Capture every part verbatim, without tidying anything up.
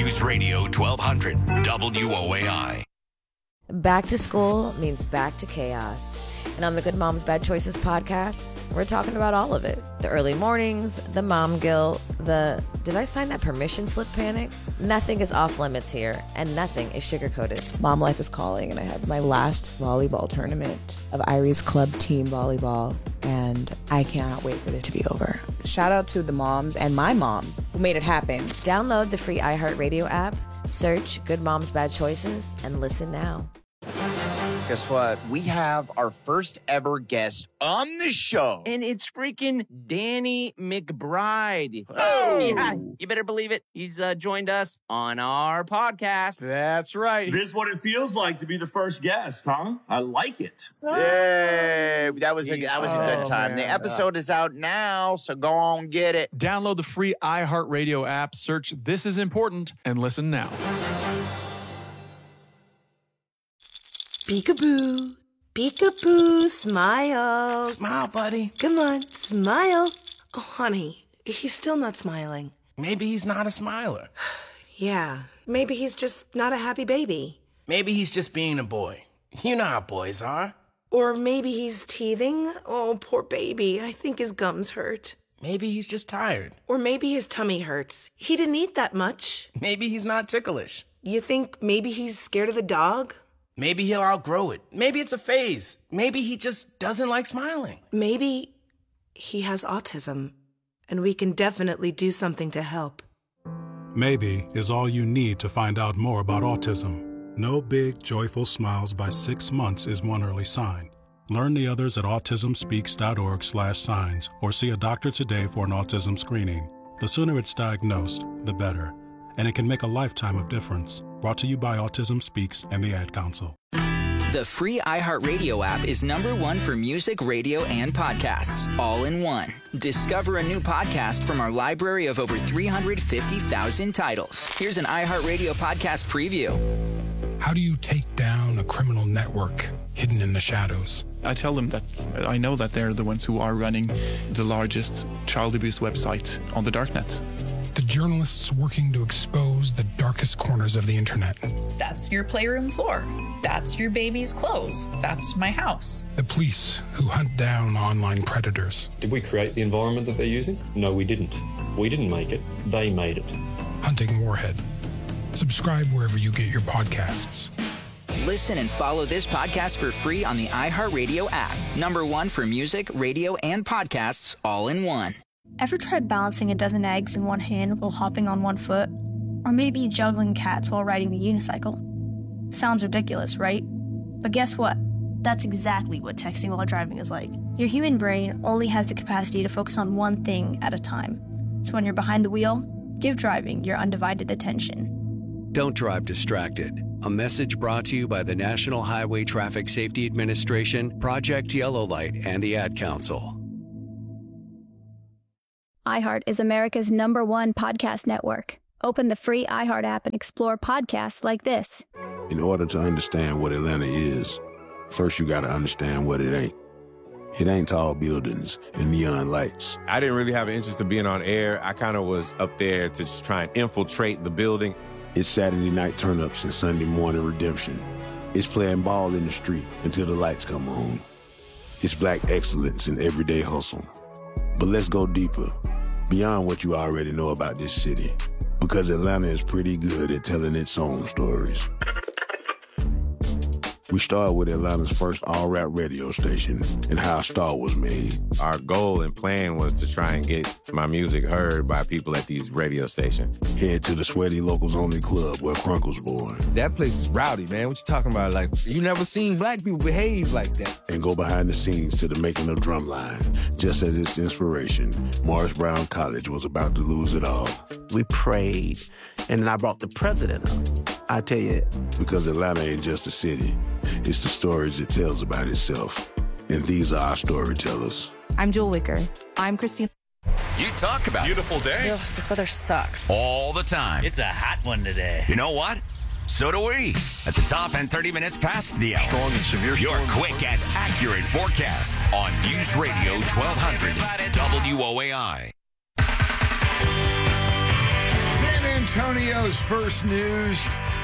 News Radio twelve hundred W O A I. Back to school means back to chaos. And on the Good Moms Bad Choices podcast, we're talking about all of it. The early mornings, the mom guilt, the did I sign that permission slip panic? Nothing is off limits here, and nothing is sugar-coated. Mom life is calling, and I had my last volleyball tournament of Irie's club team volleyball, and I cannot wait for it to be over. Shout out to the moms and my mom who made it happen. Download the free iHeartRadio app, search Good Moms Bad Choices, and listen now. Guess what? We have our first ever guest on the show. And it's freaking Danny McBride. Oh! Yeah, you better believe it. He's uh, joined us on our podcast. That's right. This is what it feels like to be the first guest, huh? I like it. Yay! That was a, that was a good Oh, time. man. The episode is out now, so go on get it. Download the free iHeartRadio app, search This Is Important, and listen now. Peekaboo, peekaboo, smile. Smile, buddy. Come on, smile. Oh, honey, he's still not smiling. Maybe he's not a smiler. Yeah, maybe he's just not a happy baby. Maybe he's just being a boy. You know how boys are. Or maybe he's teething. Oh, poor baby. I think his gums hurt. Maybe he's just tired. Or maybe his tummy hurts. He didn't eat that much. Maybe he's not ticklish. You think maybe he's scared of the dog? Maybe he'll outgrow it. Maybe it's a phase. Maybe he just doesn't like smiling. Maybe he has autism, and we can definitely do something to help. Maybe is all you need to find out more about autism. No big, joyful smiles by six months is one early sign. Learn the others at autism speaks dot org slash signs or see a doctor today for an autism screening. The sooner it's diagnosed, the better. And it can make a lifetime of difference. Brought to you by Autism Speaks and the Ad Council. The free iHeartRadio app is number one for music, radio, and podcasts, all in one. Discover a new podcast from our library of over three hundred fifty thousand titles. Here's an iHeartRadio podcast preview. How do you take down a criminal network hidden in the shadows? I tell them that I know that they're the ones who are running the largest child abuse website on the darknet. The journalists working to expose the darkest corners of the internet. That's your playroom floor. That's your baby's clothes. That's my house. The police who hunt down online predators. Did we create the environment that they're using? No, we didn't. We didn't make it. They made it. Hunting Warhead. Subscribe wherever you get your podcasts. Listen and follow this podcast for free on the iHeartRadio app. Number one for music, radio, and podcasts, all in one. Ever tried balancing a dozen eggs in one hand while hopping on one foot? Or maybe juggling cats while riding the unicycle? Sounds ridiculous, right? But guess what? That's exactly what texting while driving is like. Your human brain only has the capacity to focus on one thing at a time. So when you're behind the wheel, give driving your undivided attention. Don't drive distracted. A message brought to you by the National Highway Traffic Safety Administration, Project Yellow Light, and the Ad Council. iHeart is America's number one podcast network. Open the free iHeart app and explore podcasts like this. In order to understand what Atlanta is, first you got to understand what it ain't. It ain't tall buildings and neon lights. I didn't really have an interest in being on air. I kind of was up there to just try and infiltrate the building. It's Saturday night turn-ups and Sunday morning redemption. It's playing ball in the street until the lights come on. It's black excellence in everyday hustle. But let's go deeper, beyond what you already know about this city. Because Atlanta is pretty good at telling its own stories. We started with Atlanta's first all-rap radio station and how a star was made. Our goal and plan was to try and get my music heard by people at these radio stations. Head to the Sweaty Locals Only Club where Crunk was born. That place is rowdy, man. What you talking about? Like, you never seen black people behave like that. And go behind the scenes to the making of Drumline. Just as its inspiration, Morris Brown College was about to lose it all. We prayed, and then I brought the president up. I tell you. Because Atlanta ain't just a city. It's the stories it tells about itself. And these are our storytellers. I'm Jewel Wicker. I'm Christine. You talk about beautiful day. Ugh, this weather sucks. All the time. It's a hot one today. You know what? So do we. At the top and thirty minutes past the hour. Strong and severe Your storms. quick and accurate forecast on News Radio twelve hundred W O A I. Antonio's first news.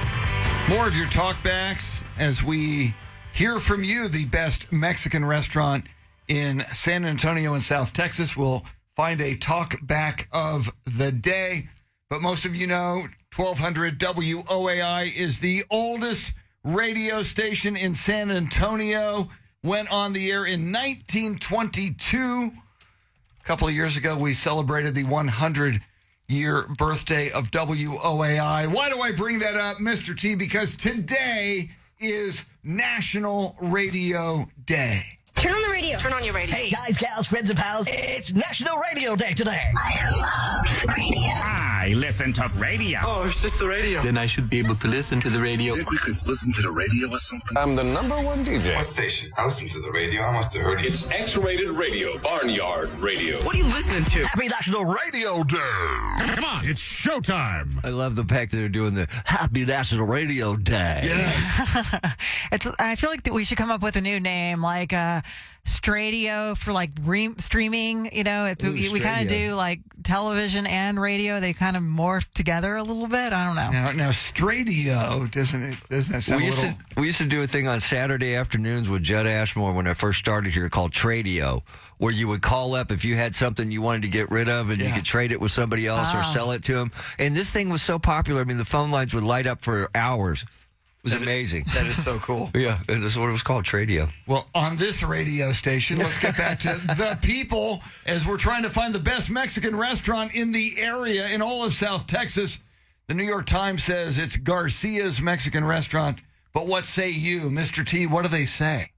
More of your talkbacks as we hear from you. The best Mexican restaurant in San Antonio and South Texas. We'll find a talkback of the day. But most of you know, twelve hundred W O A I is the oldest radio station in San Antonio. Went on the air in nineteen twenty-two. A couple of years ago, we celebrated the one hundred year birthday of W O A I. Why do I bring that up, Mister T? Because today is National Radio Day. Turn on the radio. Turn on your radio. Hey, guys, gals, friends, and pals. It's National Radio Day today. I love radio. I listen to radio. Oh, it's just the radio. Then I should be able to listen to the radio. Think we could listen to the radio or something? I'm the number one D J. What station? I listen to the radio. I must have heard it. It's X-rated radio. Barnyard radio. What are you listening to? Happy National Radio Day. Come on, it's showtime. I love the fact that they're doing the Happy National Radio Day. Yes. it's. I feel like we should come up with a new name, like uh, Stradio for like re- streaming. You know, it's, Ooh, we, we kind of do like television and radio. They kind of morph together a little bit. I don't know. Now, now Stradio doesn't it? Doesn't that sound we a used little? To, we used to do a thing on Saturday afternoons with Judd Ashmore when I first started here called Tradio, where you would call up if you had something you wanted to get rid of and yeah. you could trade it with somebody else oh. or sell it to them. And this thing was so popular. I mean, the phone lines would light up for hours. It was that amazing. Is, that is so cool. Yeah, and this is what it was called, Tradio. Well, on this radio station, let's get back to the people as we're trying to find the best Mexican restaurant in the area in all of South Texas. The New York Times says it's Garcia's Mexican Restaurant. But what say you, Mister T? What do they say?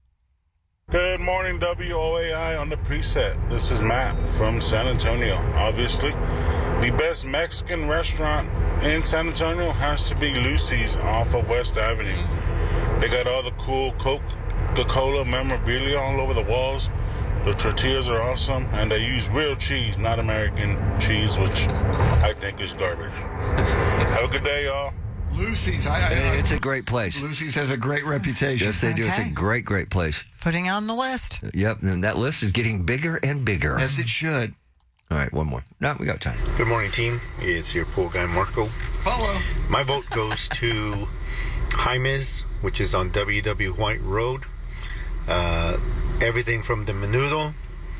Good morning, W O A I on the preset. This is Matt from San Antonio. Obviously, the best Mexican restaurant in San Antonio has to be Lucy's off of West Avenue. They got all the cool Coca-Cola memorabilia all over the walls. The tortillas are awesome, and they use real cheese, not American cheese, which I think is garbage. Have a good day, y'all. Lucy's. I, I, it's a great place. Lucy's has a great reputation. Yes, they do. Okay. It's a great, great place. Putting on the list. Yep, and that list is getting bigger and bigger. Yes, it should. All right, one more. No, we got time. Good morning, team. It's your pool guy, Marco. Hello. My vote goes to Jaime's, which is on W W White Road. Uh, everything from the menudo,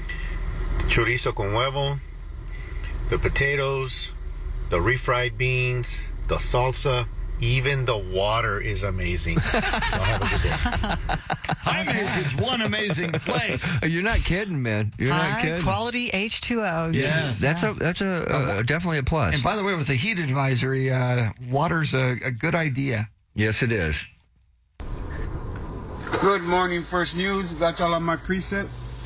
the chorizo con huevo, the potatoes, the refried beans, the salsa, even the water is amazing. So have a good day. Jaime's is one amazing place. You're not kidding, man. You're High not kidding. Quality H two O. Yeah, that's a that's a uh, definitely a plus. And by the way, with the heat advisory, uh, water's a, a good idea. Yes, it is. Good morning, First News. Got y'all on my preset.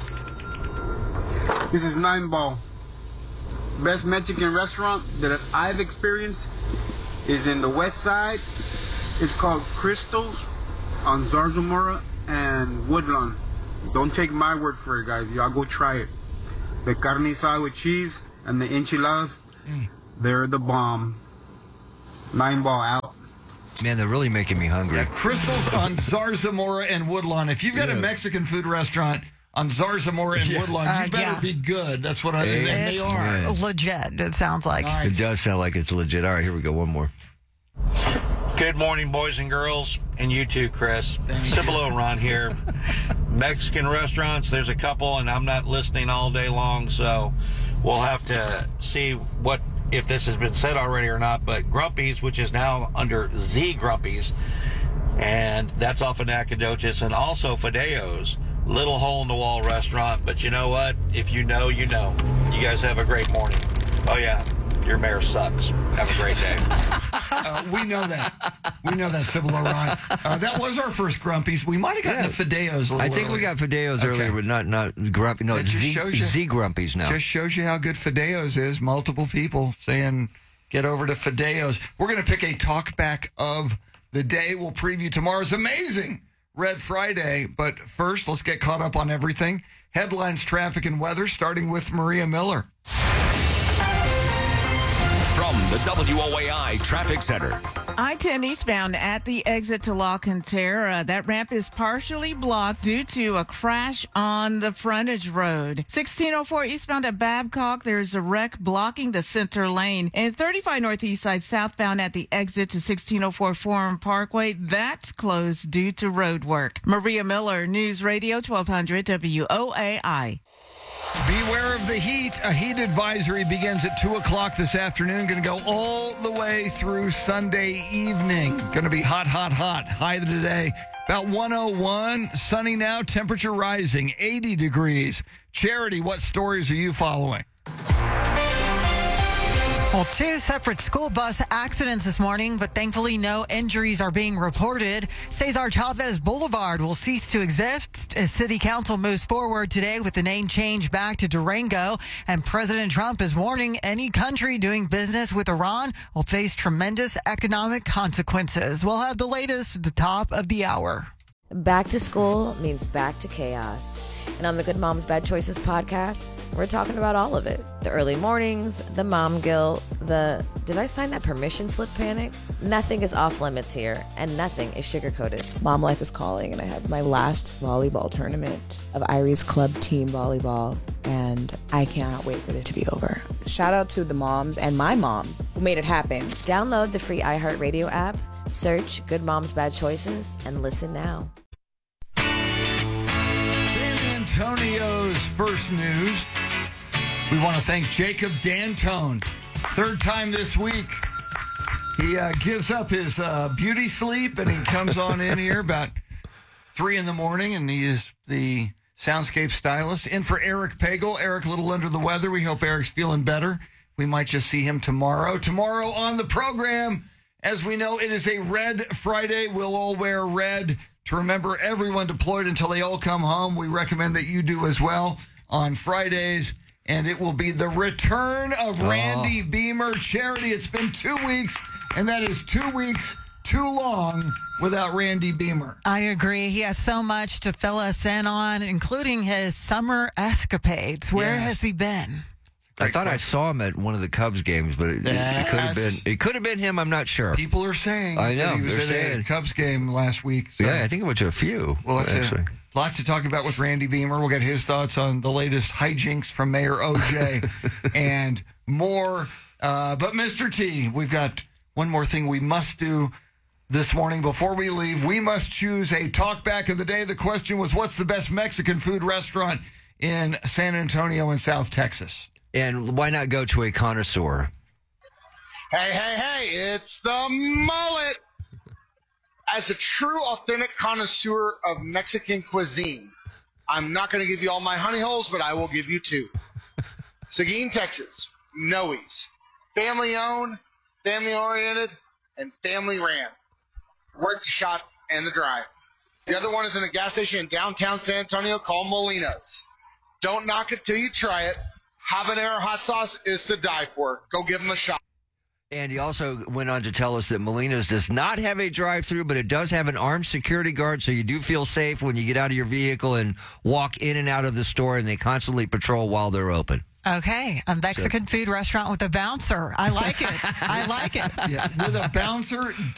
This is Nine Ball. Best Mexican restaurant that I've experienced is in the west side. It's called Crystals on Zarzamora and Woodlawn. Don't take my word for it, guys. Y'all go try it. The carne asada with cheese and the enchiladas, mm. they're the bomb. Nine Ball out. Man, they're really making me hungry. Yeah, Crystals on Zarzamora and Woodlawn. If you've got yeah. a Mexican food restaurant on Zarzamora and yeah. Woodlawn, you uh, better yeah. be good. That's what I think. They are. Legit, it sounds like. Nice. It does sound like it's legit. All right, here we go. One more. Good morning, boys and girls, and you too, Chris. Cibolo Ron here. Mexican restaurants, there's a couple, and I'm not listening all day long, so we'll have to see what if this has been said already or not. But Grumpy's, which is now under Z Grumpy's, and that's off of Nacogdoches, and also Fideo's, little hole-in-the-wall restaurant. But you know what? If you know, you know. You guys have a great morning. Oh, yeah. Your mayor sucks. Have a great day. uh, we know that. We know that, Cibolo Ron. Uh, that was our first Grumpies. We might have gotten yeah. to Fideo's a little I think earlier. we got Fideo's okay. earlier, but not not Grumpy. No, it's Z, you, Z Grumpies now. Just shows you how good Fideo's is. Multiple people saying, get over to Fideo's. We're going to pick a talkback of the day. We'll preview tomorrow's amazing Red Friday. But first, let's get caught up on everything. Headlines, traffic, and weather, starting with Maria Miller. From From the W O A I Traffic Center. I ten eastbound at the exit to La Cantera. That ramp is partially blocked due to a crash on the frontage road. sixteen oh four eastbound at Babcock, there's a wreck blocking the center lane. And thirty-five northeast side southbound at the exit to sixteen oh four Forum Parkway, that's closed due to road work. Maria Miller, News Radio twelve hundred W O A I. Beware of the heat. A heat advisory begins at two o'clock this afternoon. Going to go all the way through Sunday evening. Going to be hot, hot, hot. High today, about one oh one. Sunny now, temperature rising, eighty degrees. Charity, what stories are you following? Well, two separate school bus accidents this morning, but thankfully no injuries are being reported. Cesar Chavez Boulevard will cease to exist as City Council moves forward today with the name change back to Durango. And President Trump is warning any country doing business with Iran will face tremendous economic consequences. We'll have the latest at the top of the hour. Back to school means back to chaos. And on the Good Moms Bad Choices podcast, we're talking about all of it. The early mornings, the mom guilt, the did I sign that permission slip panic? Nothing is off limits here, and nothing is sugar-coated. Mom life is calling, and I have my last volleyball tournament of Iris Club Team Volleyball, and I cannot wait for it to be over. Shout out to the moms and my mom who made it happen. Download the free iHeartRadio app, search Good Moms Bad Choices, and listen now. Antonio's first news. We want to thank Jacob D'Antone. Third time this week. He uh, gives up his uh, beauty sleep and he comes on in here about three in the morning, and he is the soundscape stylist. In for Eric Pagel. Eric, a little under the weather. We hope Eric's feeling better. We might just see him tomorrow. Tomorrow on the program, as we know, it is a Red Friday. We'll all wear red to remember everyone deployed until they all come home. We recommend that you do as well on Fridays. And it will be the return of oh. Randy Beamer. Charity, it's been two weeks, and that is two weeks too long without Randy Beamer. I agree. He has so much to fill us in on, including his summer escapades. Where yes. has he been? I thought question. I saw him at one of the Cubs games, but it, it could have been it could have been him. I'm not sure. People are saying I know that he was they're at saying. a Cubs game last week. So. Yeah, I think it went to a few. Well, let's actually. Uh, lots to talk about with Randy Beamer. We'll get his thoughts on the latest hijinks from Mayor O J and more. Uh, but Mister T, we've got one more thing we must do this morning before we leave. We must choose a talkback of the day. The question was, what's the best Mexican food restaurant in San Antonio and South Texas? And why not go to a connoisseur? Hey, hey, hey, it's the mullet. As a true, authentic connoisseur of Mexican cuisine, I'm not going to give you all my honey holes, but I will give you two. Seguin, Texas, Noe's. Family owned, family oriented, and family ran. Worth the shot and the drive. The other one is in a gas station in downtown San Antonio called Molina's. Don't knock it till you try it. Habanero hot sauce is to die for. Go give them a shot. And he also went on to tell us that Molina's does not have a drive-through, but it does have an armed security guard, so you do feel safe when you get out of your vehicle and walk in and out of the store, and they constantly patrol while they're open. Okay, a Mexican so. food restaurant with a bouncer. I like it. I like it. Yeah, with a bouncer.